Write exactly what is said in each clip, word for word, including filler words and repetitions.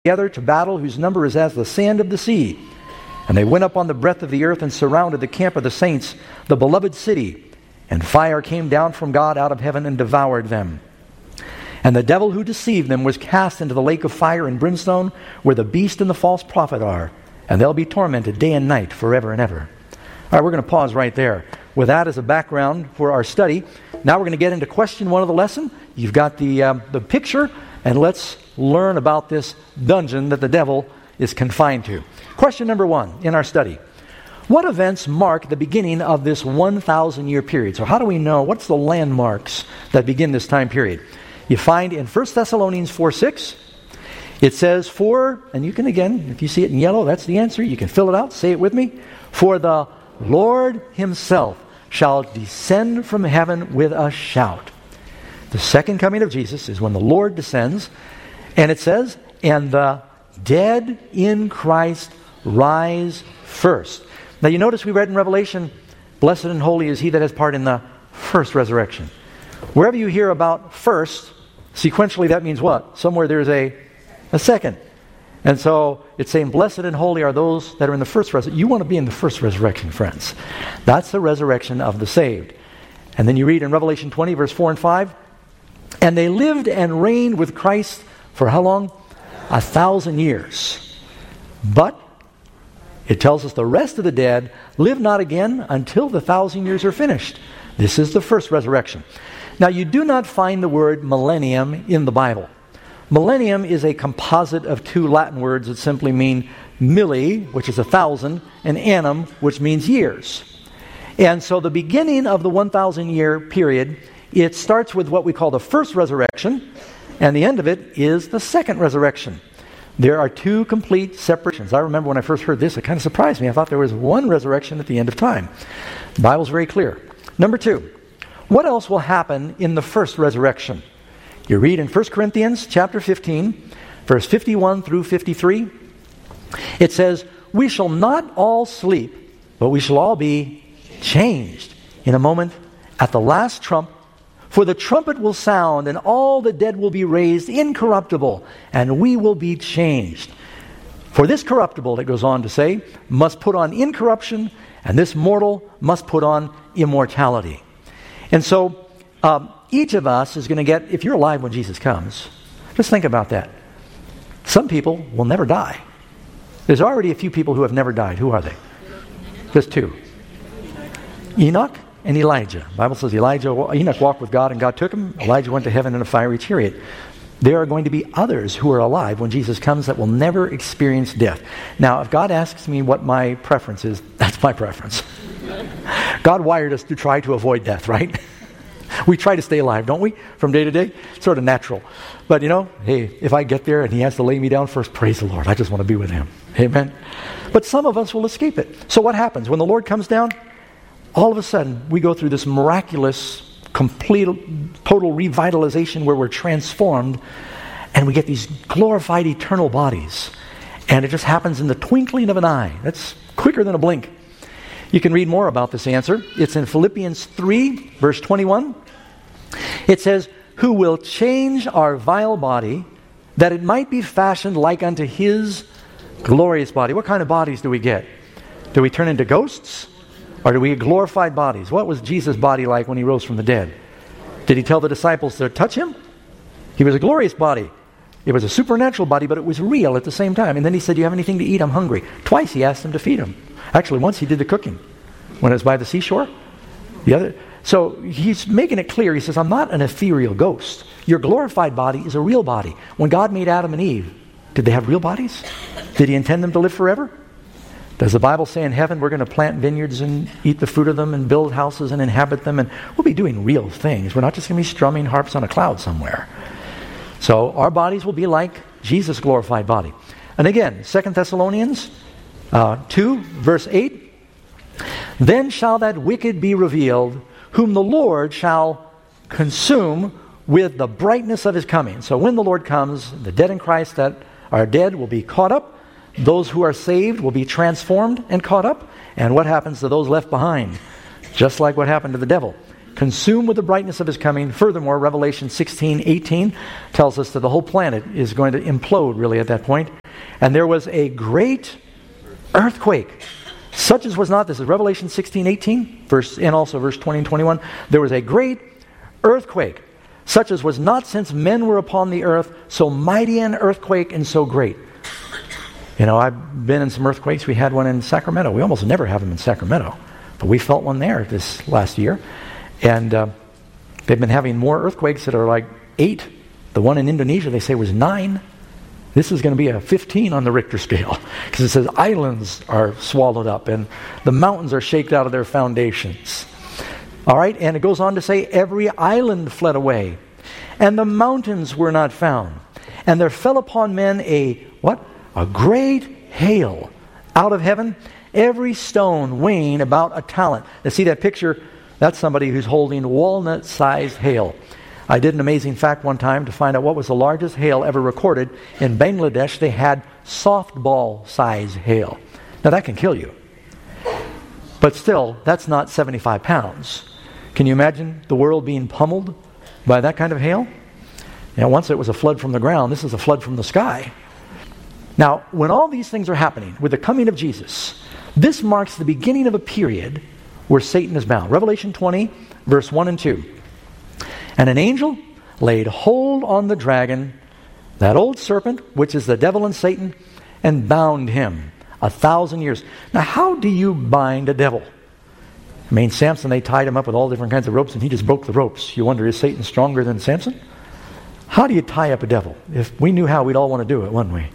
together to battle, whose number is as the sand of the sea. And they went up on the breadth of the earth and surrounded the camp of the saints, the beloved city. And fire came down from God out of heaven and devoured them. And the devil who deceived them was cast into the lake of fire and brimstone, where the beast and the false prophet are. And they'll be tormented day and night forever and ever. All right, we're going to pause right there. With that as a background for our study, now we're going to get into question one of the lesson. You've got the um, the picture, and let's learn about this dungeon that the devil is confined to. Question number one in our study. What events mark the beginning of this one thousand year period? So how do we know? What's the landmarks that begin this time period? You find in First Thessalonians four six, it says, for, and you can again, if you see it in yellow, that's the answer. You can fill it out. Say it with me. For the Lord himself shall descend from heaven with a shout. The second coming of Jesus is when the Lord descends. And it says, and the dead in Christ rise first. Now you notice we read in Revelation, blessed and holy is he that has part in the first resurrection. Wherever you hear about first, sequentially that means what? Somewhere there's a, a second. And so it's saying blessed and holy are those that are in the first resurrection. You want to be in the first resurrection, friends. That's the resurrection of the saved. And then you read in Revelation twenty, verse four and five, and they lived and reigned with Christ for how long? A thousand years. But it tells us the rest of the dead live not again until the thousand years are finished. This is the first resurrection. Now you do not find the word millennium in the Bible. Millennium is a composite of two Latin words that simply mean milli, which is a thousand, and annum, which means years. And so the beginning of the one thousand year period, it starts with what we call the first resurrection, and the end of it is the second resurrection. There are two complete separations. I remember when I first heard this, it kind of surprised me. I thought there was one resurrection at the end of time. The Bible's very clear. Number two, what else will happen in the first resurrection? You read in First Corinthians chapter fifteen, verse fifty-one through fifty-three. It says, we shall not all sleep, but we shall all be changed in a moment at the last trump. For the trumpet will sound, and all the dead will be raised incorruptible, and we will be changed. For this corruptible, it goes on to say, must put on incorruption, and this mortal must put on immortality. And so, um, each of us is going to get, if you're alive when Jesus comes, just think about that. Some people will never die. There's already a few people who have never died. Who are they? Just two. Enoch and Elijah. The Bible says Elijah, Enoch walked with God and God took him. Elijah went to heaven in a fiery chariot. There are going to be others who are alive when Jesus comes that will never experience death. Now, if God asks me what my preference is, that's my preference. God wired us to try to avoid death, right? We try to stay alive, don't we? From day to day? Sort of natural. But you know, hey, if I get there and he has to lay me down first, praise the Lord. I just want to be with him. Amen? But some of us will escape it. So what happens? When the Lord comes down, all of a sudden, we go through this miraculous, complete, total revitalization where we're transformed and we get these glorified eternal bodies. And it just happens in the twinkling of an eye. That's quicker than a blink. You can read more about this answer. It's in Philippians three, verse twenty-one. It says, who will change our vile body that it might be fashioned like unto his glorious body. What kind of bodies do we get? Do we turn into ghosts? Or do we get glorified bodies? What was Jesus' body like when he rose from the dead? Did he tell the disciples to touch him? He was a glorious body. It was a supernatural body, but it was real at the same time. And then he said, do you have anything to eat? I'm hungry. Twice he asked them to feed him. Actually, once he did the cooking. When it was by the seashore. The other. So he's making it clear. He says, I'm not an ethereal ghost. Your glorified body is a real body. When God made Adam and Eve, did they have real bodies? Did he intend them to live forever? Does the Bible say in heaven we're going to plant vineyards and eat the fruit of them and build houses and inhabit them? And we'll be doing real things. We're not just going to be strumming harps on a cloud somewhere. So our bodies will be like Jesus' glorified body. And again, Second Thessalonians uh, two, verse eight. Then shall that wicked be revealed, whom the Lord shall consume with the brightness of his coming. So when the Lord comes, the dead in Christ that are dead will be caught up. Those who are saved will be transformed and caught up. And what happens to those left behind? Just like what happened to the devil. consumed with the brightness of his coming. Furthermore, Revelation sixteen eighteen tells us that the whole planet is going to implode really at that point. And there was a great earthquake, such as was not, this is Revelation sixteen eighteen, verse, and also verse twenty and twenty-one. There was a great earthquake, such as was not since men were upon the earth, so mighty an earthquake and so great. You know, I've been in some earthquakes. We had one in Sacramento. We almost never have them in Sacramento, but we felt one there this last year. And uh, they've been having more earthquakes that are like eight. The one in Indonesia, they say, was nine. This is going to be a fifteen on the Richter scale, because it says islands are swallowed up and the mountains are shaken out of their foundations. All right, and it goes on to say, every island fled away, and the mountains were not found. And there fell upon men a, what? A great hail out of heaven, every stone weighing about a talent. Now see that picture? That's somebody who's holding walnut-sized hail. I did an amazing fact one time to find out what was the largest hail ever recorded. In Bangladesh, they had softball-sized hail. Now that can kill you. But still, that's not seventy-five pounds. Can you imagine the world being pummeled by that kind of hail? You know, once it was a flood from the ground, this is a flood from the sky. Now, when all these things are happening with the coming of Jesus, this marks the beginning of a period where Satan is bound. Revelation twenty, verse one and two. And an angel laid hold on the dragon, that old serpent, which is the devil and Satan, and bound him a thousand years. Now, how do you bind a devil? I mean, Samson, they tied him up with all different kinds of ropes, and he just broke the ropes. You wonder, is Satan stronger than Samson? How do you tie up a devil? If we knew how, we'd all want to do it, wouldn't we?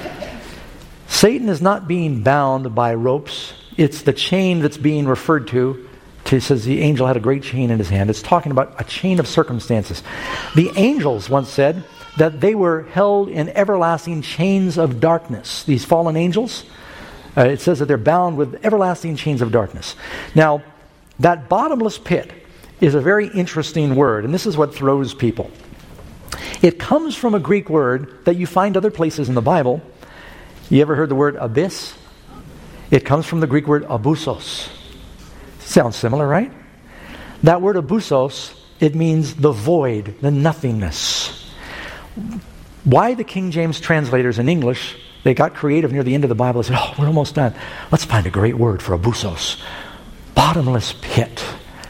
Satan is not being bound by ropes. It's the chain that's being referred to. It says the angel had a great chain in his hand. It's talking about a chain of circumstances. The angels once said that they were held in everlasting chains of darkness. These fallen angels, uh, it says that they're bound with everlasting chains of darkness. Now, that bottomless pit is a very interesting word, and this is what throws people. It comes from a Greek word that you find other places in the Bible. You ever heard the word abyss? It comes from the Greek word abusos. Sounds similar, right? That word abusos, it means the void, the nothingness. Why the King James translators in English, they got creative near the end of the Bible and said, oh, we're almost done. Let's find a great word for abusos. Bottomless pit.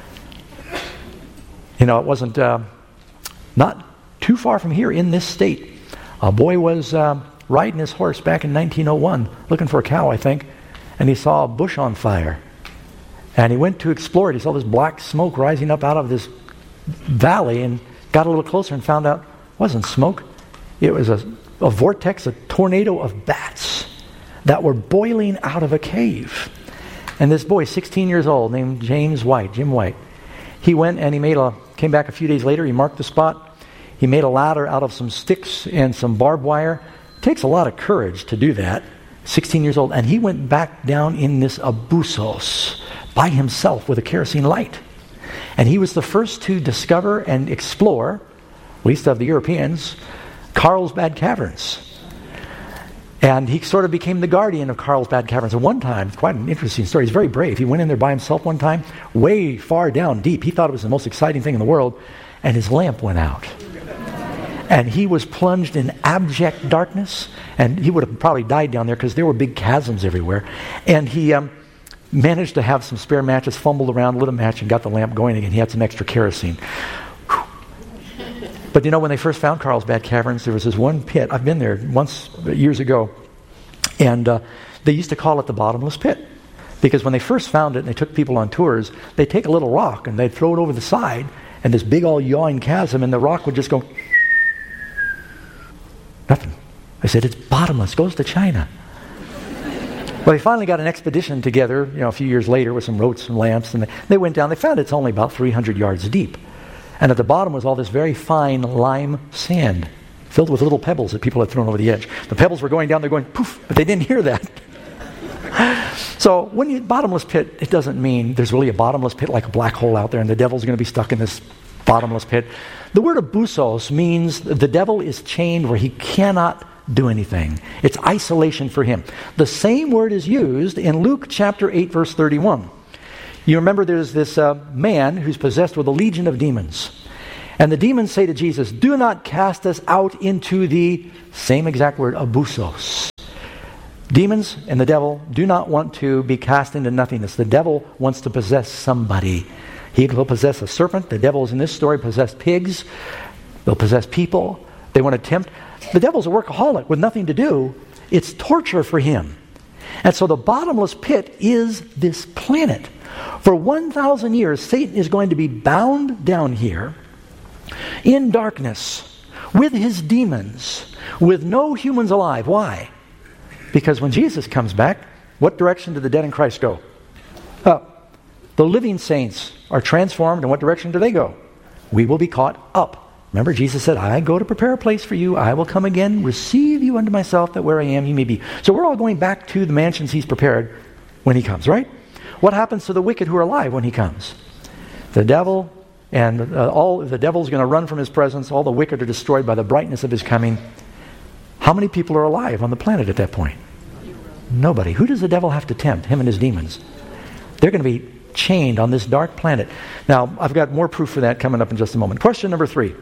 You know, it wasn't, uh, not too far from here in this state. A boy was uh, riding his horse back in nineteen oh one, looking for a cow, I think, and he saw a bush on fire. And he went to explore it. He saw this black smoke rising up out of this valley and got a little closer and found out it wasn't smoke. It was a, a vortex, a tornado of bats that were boiling out of a cave. And this boy, sixteen years old, named James White, Jim White, he went and he made a, came back a few days later, he marked the spot. He made a ladder out of some sticks and some barbed wire. It takes a lot of courage to do that. sixteen years old. And he went back down in this abusos by himself with a kerosene light. And he was the first to discover and explore, at least of the Europeans, Carlsbad Caverns. And he sort of became the guardian of Carlsbad Caverns. And one time, it's quite an interesting story, he's very brave. He went in there by himself one time, way far down deep. He thought it was the most exciting thing in the world, and his lamp went out. And he was plunged in abject darkness, and he would have probably died down there because there were big chasms everywhere. And he um, managed to have some spare matches, fumbled around, lit a match, and got the lamp going again. He had some extra kerosene. Whew. But you know, when they first found Carlsbad Caverns, there was this one pit. I've been there once years ago, and uh, they used to call it the bottomless pit. Because when they first found it and they took people on tours, they'd take a little rock and they'd throw it over the side, and this big old yawing chasm, and the rock would just go... Nothing. I said, it's bottomless. Goes to China. Well, they finally got an expedition together, you know, a few years later with some ropes and lamps, and they, they went down. They found it's only about three hundred yards deep. And at the bottom was all this very fine lime sand filled with little pebbles that people had thrown over the edge. The pebbles were going down, they're going poof, but they didn't hear that. So when you bottomless pit, it doesn't mean there's really a bottomless pit like a black hole out there and the devil's going to be stuck in this bottomless pit. The word abusos means the devil is chained where he cannot do anything. It's isolation for him. The same word is used in Luke chapter eight, verse thirty-one. You remember there's this uh, man who's possessed with a legion of demons. And the demons say to Jesus, do not cast us out into the same exact word, abusos. Demons and the devil do not want to be cast into nothingness. The devil wants to possess somebody. He will possess a serpent. The devils in this story possess pigs. They'll possess people. They want to tempt. The devil's a workaholic with nothing to do. It's torture for him. And so the bottomless pit is this planet. For one thousand years, Satan is going to be bound down here in darkness with his demons, with no humans alive. Why? Because when Jesus comes back, what direction do the dead in Christ go? Up. The living saints are transformed. In what direction do they go? We will be caught up. Remember, Jesus said, I go to prepare a place for you. I will come again, receive you unto myself, that where I am, you may be. So we're all going back to the mansions he's prepared when he comes, right? What happens to the wicked who are alive when he comes? The devil and uh, all the devil's going to run from his presence. All the wicked are destroyed by the brightness of his coming. How many people are alive on the planet at that point? Nobody. Who does the devil have to tempt? Him and his demons. They're going to be chained on this dark planet. Now, I've got more proof for that coming up in just a moment. Question number three.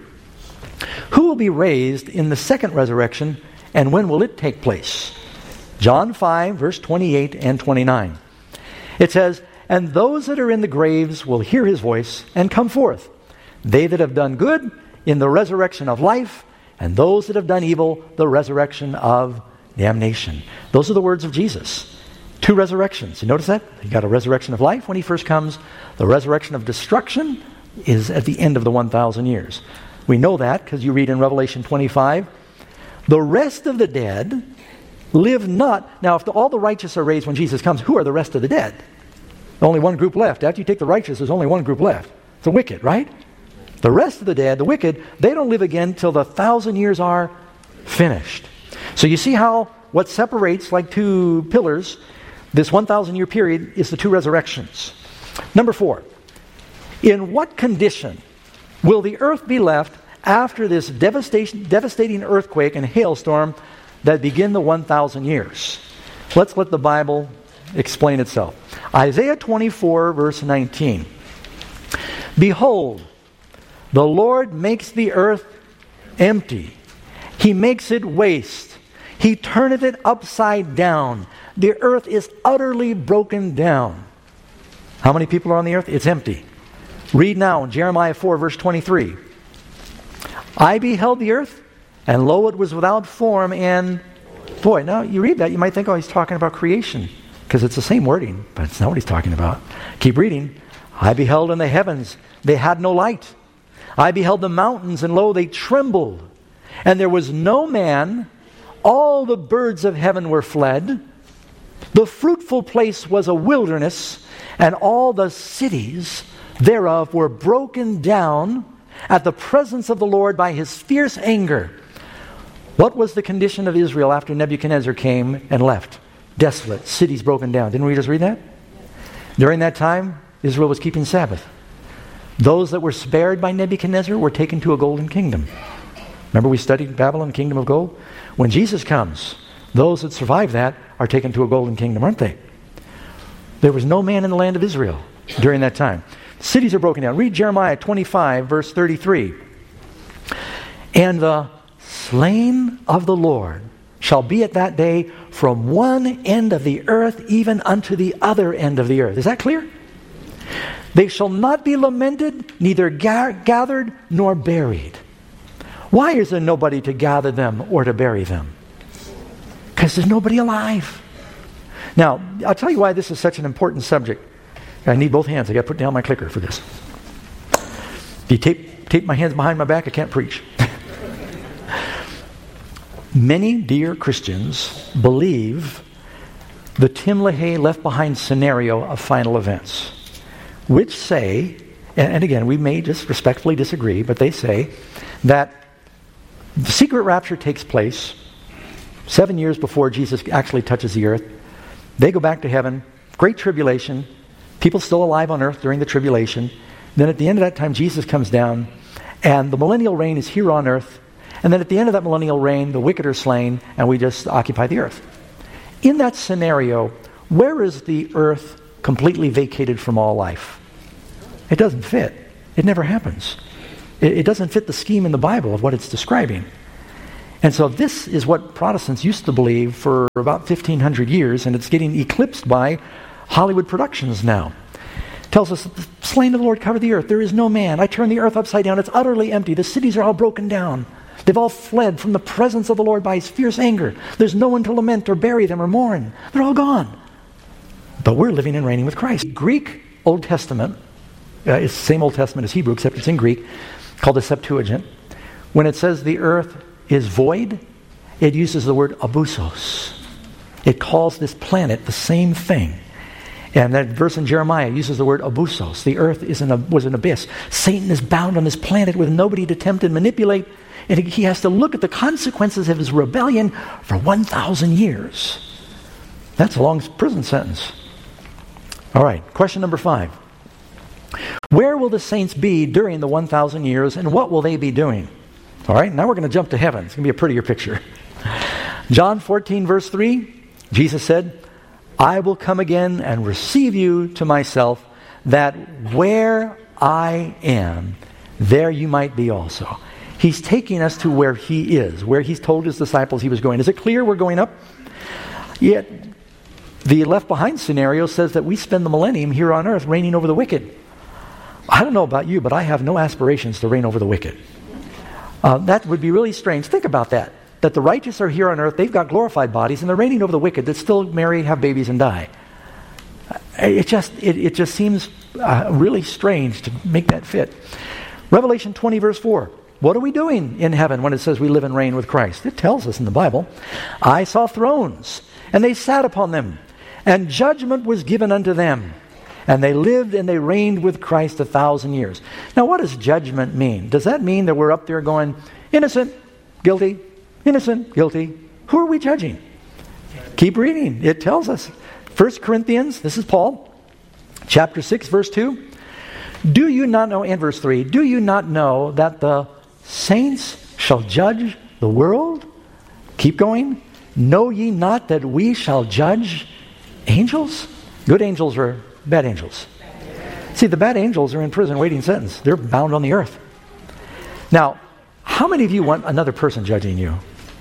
Who will be raised in the second resurrection, and when will it take place? John five, verse twenty-eight and twenty-nine. It says, and those that are in the graves will hear his voice and come forth. They that have done good in the resurrection of life, and those that have done evil, the resurrection of damnation. Those are the words of Jesus. Two resurrections. You notice that? You got a resurrection of life when he first comes. The resurrection of destruction is at the end of the one thousand years. We know that because you read in Revelation twenty-five, the rest of the dead live not. Now, if the, all the righteous are raised when Jesus comes, who are the rest of the dead? Only one group left. After you take the righteous, there's only one group left. It's the wicked, right? The rest of the dead, the wicked, they don't live again till the thousand years are finished. So you see how what separates, like two pillars, this one thousand year period is the two resurrections. Number four, in what condition will the earth be left after this devastation, devastating earthquake and hailstorm that begin the one thousand years? Let's let the Bible explain itself. Isaiah twenty-four, verse nineteen. Behold, the Lord makes the earth empty. He makes it waste. He turneth it upside down. The earth is utterly broken down. How many people are on the earth? It's empty. Read now in Jeremiah four, verse twenty-three. I beheld the earth, and lo, it was without form and... Boy, now you read that, you might think, oh, he's talking about creation, because it's the same wording, but it's not what he's talking about. Keep reading. I beheld in the heavens, they had no light. I beheld the mountains, and lo, they trembled. And there was no man. All the birds of heaven were fled. The fruitful place was a wilderness, and all the cities thereof were broken down at the presence of the Lord by his fierce anger. What was the condition of Israel after Nebuchadnezzar came and left? Desolate, cities broken down. Didn't we just read that? During that time, Israel was keeping Sabbath. Those that were spared by Nebuchadnezzar were taken to a golden kingdom. Remember we studied Babylon, kingdom of gold? When Jesus comes, those that survive that are taken to a golden kingdom, aren't they? There was no man in the land of Israel during that time. Cities are broken down. Read Jeremiah twenty-five, verse thirty-three. And the slain of the Lord shall be at that day from one end of the earth even unto the other end of the earth. Is that clear? They shall not be lamented, neither ga- gathered nor buried. Why is there nobody to gather them or to bury them? Because there's nobody alive. Now, I'll tell you why this is such an important subject. I need both hands. I got to put down my clicker for this. If you tape, tape my hands behind my back, I can't preach. Many dear Christians believe the Tim LaHaye Left Behind scenario of final events, which say, and, and again, we may just respectfully disagree, but they say that the secret rapture takes place seven years before Jesus actually touches the earth. They go back to heaven, great tribulation, people still alive on earth during the tribulation. Then at the end of that time, Jesus comes down, and the millennial reign is here on earth. And then at the end of that millennial reign, the wicked are slain, and we just occupy the earth. In that scenario, where is the earth completely vacated from all life. It doesn't fit. It never happens. It, it doesn't fit the scheme in the Bible of what it's describing. And so this is what Protestants used to believe for about fifteen hundred years, and it's getting eclipsed by Hollywood productions now. It tells us that the slain of the Lord cover the earth. There is no man. I turn the earth upside down. It's utterly empty. The cities are all broken down. They've all fled from the presence of the Lord by his fierce anger. There's no one to lament or bury them or mourn. They're all gone. But we're living and reigning with Christ. Greek Old Testament, uh, it's the same Old Testament as Hebrew, except it's in Greek, called the Septuagint. When it says the earth is void, it uses the word abusos. It calls this planet the same thing. And that verse in Jeremiah uses the word abusos. The earth is an, was an abyss. Satan is bound on this planet with nobody to tempt and manipulate. And he has to look at the consequences of his rebellion for one thousand years. That's a long prison sentence. All right, question number five. Where will the saints be during the one thousand years, and what will they be doing? All right, now we're going to jump to heaven. It's going to be a prettier picture. John fourteen, verse three, Jesus said, I will come again and receive you to myself, that where I am, there you might be also. He's taking us to where he is, where he's told his disciples he was going. Is it clear we're going up? Yet, the Left Behind scenario says that we spend the millennium here on earth reigning over the wicked. I don't know about you, but I have no aspirations to reign over the wicked. Uh, that would be really strange. Think about that. That the righteous are here on earth, they've got glorified bodies, and they're reigning over the wicked that still marry, have babies, and die. It just it, it just seems uh, really strange to make that fit. Revelation twenty, verse four. What are we doing in heaven when it says we live and reign with Christ? It tells us in the Bible. I saw thrones, and they sat upon them, and judgment was given unto them. And they lived and they reigned with Christ a thousand years. Now, what does judgment mean? Does that mean that we're up there going, innocent, guilty, innocent, guilty? Who are we judging? Keep reading. It tells us. First Corinthians, this is Paul, chapter six, verse two. Do you not know, and verse three, do you not know that the saints shall judge the world? Keep going. Know ye not that we shall judge angels? Good angels or bad angels? See, the bad angels are in prison waiting sentence. They're bound on the earth. Now, how many of you want another person judging you?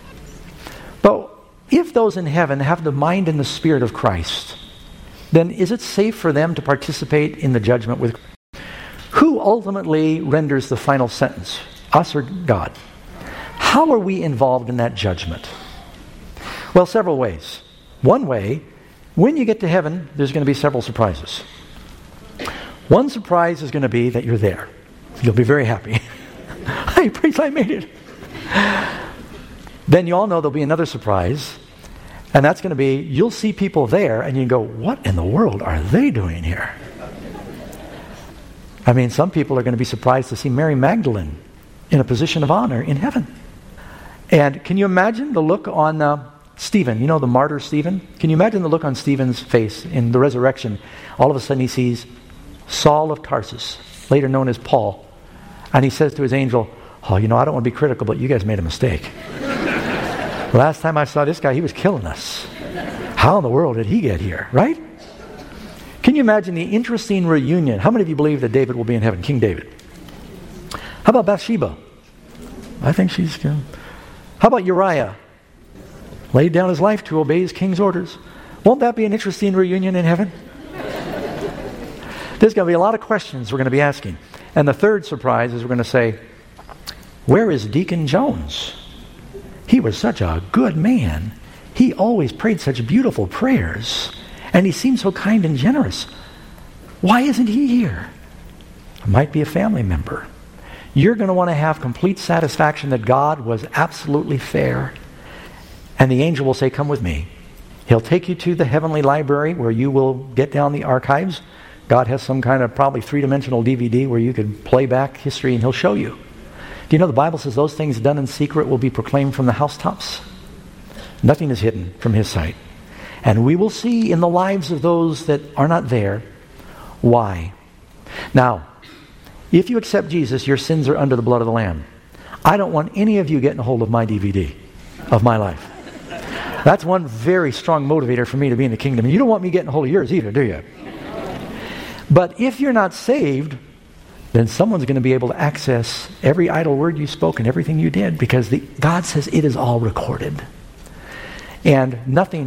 But if those in heaven have the mind and the spirit of Christ, then is it safe for them to participate in the judgment with Christ? Who ultimately renders the final sentence? Us or God? How are we involved in that judgment? Well, several ways. One way, when you get to heaven, there's going to be several surprises. One surprise is going to be that you're there. You'll be very happy. Hey, praise, I made it. Then you all know there'll be another surprise, and that's going to be you'll see people there, and you go, what in the world are they doing here? I mean, some people are going to be surprised to see Mary Magdalene in a position of honor in heaven. And can you imagine the look on uh, Stephen? You know the martyr Stephen? Can you imagine the look on Stephen's face in the resurrection? All of a sudden he sees Saul of Tarsus, later known as Paul. And he says to his angel, oh, you know, I don't want to be critical, but you guys made a mistake. Last time I saw this guy, he was killing us. How in the world did he get here, right? Can you imagine the interesting reunion? How many of you believe that David will be in heaven, King David? How about Bathsheba? I think she's good. How about Uriah? Laid down his life to obey his king's orders. Won't that be an interesting reunion in heaven? There's going to be a lot of questions we're going to be asking. And the third surprise is we're going to say, where is Deacon Jones? He was such a good man. He always prayed such beautiful prayers. And he seemed so kind and generous. Why isn't he here? It might be a family member. You're going to want to have complete satisfaction that God was absolutely fair. And the angel will say, come with me. He'll take you to the heavenly library where you will get down the archives. God has some kind of probably three-dimensional D V D where you can play back history and he'll show you. Do you know the Bible says those things done in secret will be proclaimed from the housetops? Nothing is hidden from his sight. And we will see in the lives of those that are not there why. Now, if you accept Jesus, your sins are under the blood of the Lamb. I don't want any of you getting a hold of my D V D of my life. That's one very strong motivator for me to be in the kingdom. And you don't want me getting a hold of yours either, do you? But if you're not saved, then someone's going to be able to access every idle word you spoke and everything you did, because the, God says it is all recorded. And nothing